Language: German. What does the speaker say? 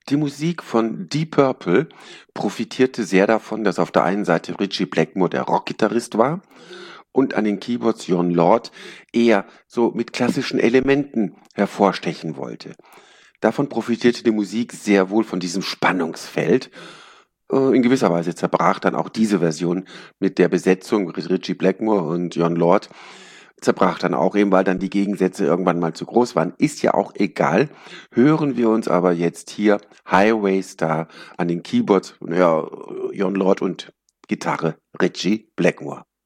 Die Musik von Deep Purple profitierte sehr davon, dass auf der einen Seite Ritchie Blackmore der Rockgitarrist war und an den Keyboards Jon Lord eher so mit klassischen Elementen hervorstechen wollte. Davon profitierte die Musik sehr wohl von diesem Spannungsfeld. In gewisser Weise zerbrach dann auch diese Version mit der Besetzung Ritchie Blackmore und Jon Lord zerbrach dann auch eben, weil dann die Gegensätze irgendwann mal zu groß waren. Ist ja auch egal. Hören wir uns aber jetzt hier Highway Star an den Keyboards, ja, Jon Lord und Gitarre Ritchie Blackmore.